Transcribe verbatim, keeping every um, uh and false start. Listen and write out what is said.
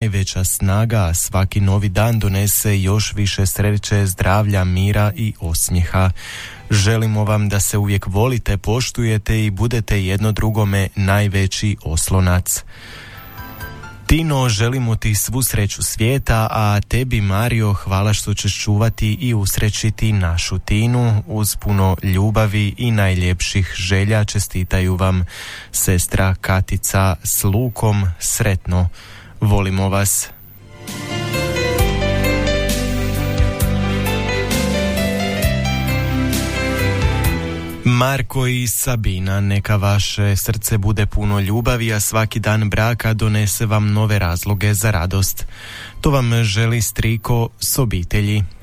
najveća snaga, a svaki novi dan donese još više sreće, zdravlja, mira i osmijeha. Želimo vam da se uvijek volite, poštujete i budete jedno drugome najveći oslonac. Tino, želimo ti svu sreću svijeta, a tebi, Mario, hvala što ćeš čuvati i usrećiti našu Tinu. Uz puno ljubavi i najljepših želja čestitaju vam sestra Katica s Lukom. Sretno, volimo vas. Marko i Sabina, neka vaše srce bude puno ljubavi, a svaki dan braka donese vam nove razloge za radost. To vam želi striko s obitelji.